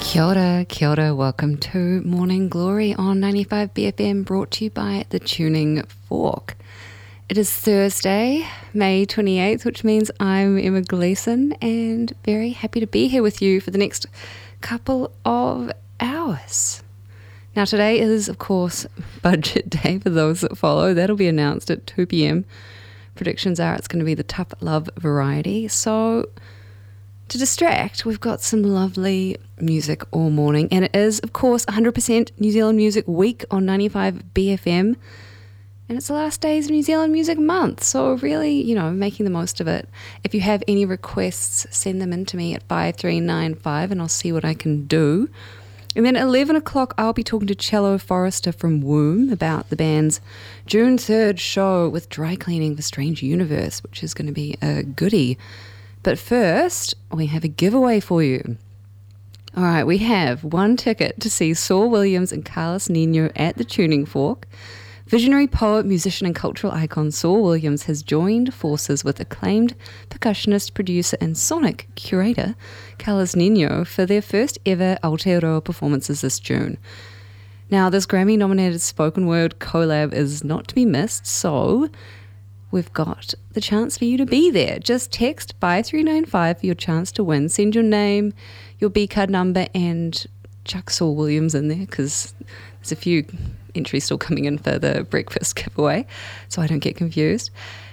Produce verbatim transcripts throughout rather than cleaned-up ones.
Kia ora, kia ora, welcome to Morning Glory on ninety-five B F M, brought to you by The Tuning Fork. It is Thursday, May twenty-eighth, which means I'm Emma Gleeson and very happy to be here with you for the next couple of hours. Now today is, of course, budget day for those that follow. That'll be announced at two p.m. Predictions are it's going to be the tough love variety. So to distract, we've got some lovely music all morning. And it is, of course, one hundred percent New Zealand Music Week on ninety-five B F M. And it's the last days of New Zealand Music Month. So really, you know, making the most of it. If you have any requests, send them in to me at five three nine five and I'll see what I can do. And then at eleven o'clock, I'll be talking to Cello Forrester from Womb about the band's June third show with Dry Cleaning for Strange Universe, which is going to be a goodie. But first, we have a giveaway for you. All right, we have one ticket to see Saul Williams and Carlos Nino at the Tuning Fork. Visionary poet, musician and cultural icon Saul Williams has joined forces with acclaimed percussionist, producer and sonic curator Carlos Nino for their first ever Aotearoa performances this June. Now, this Grammy-nominated spoken word collab is not to be missed, so we've got the chance for you to be there. Just text five three nine five for your chance to win. Send your name, your B-card number, and chuck Saul Williams in there because there's a few entries still coming in for the breakfast giveaway, so I don't get confused.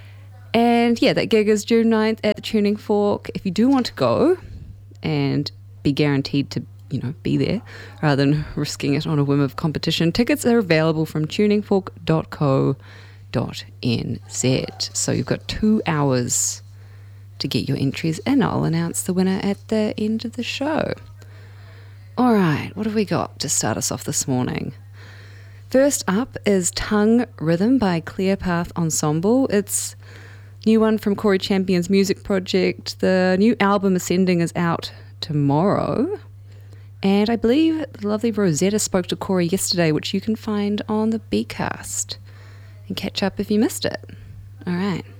And yeah, that gig is June ninth at the Tuning Fork. If you do want to go and be guaranteed to, you know, be there rather than risking it on a whim of competition, tickets are available from tuning fork dot co dot n z. So you've got two hours to get your entries and I'll announce the winner at the end of the show. All right, what have we got to start us off this morning? First up is Tongue Rhythm by Clear Path Ensemble. It's a new one from Corey Champion's music project. The new album Ascending is out tomorrow. And I believe the lovely Rosetta spoke to Corey yesterday, which you can find on the Bcast and catch up if you missed it. All right.